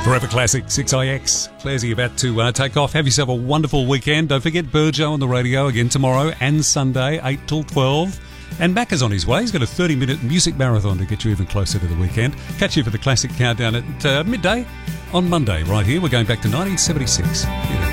Forever Classic 6IX. Claire's about to take off. Have yourself a wonderful weekend. Don't forget Burjo on the radio again tomorrow and Sunday, 8 till 12. And Macca's on his way. He's got a 30-minute music marathon to get you even closer to the weekend. Catch you for the Classic Countdown at midday on Monday right here. We're going back to 1976.